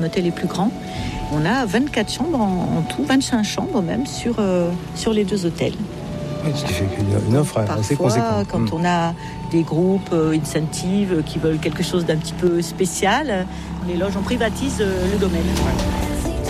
L'hôtel est plus grand. On a 24 chambres en tout, 25 chambres même sur les 2 hôtels. Oui, ce qui fait une offre assez conséquente. Quand on a des groupes incentives qui veulent quelque chose d'un petit peu spécial, les loges, on privatise le domaine. Ouais.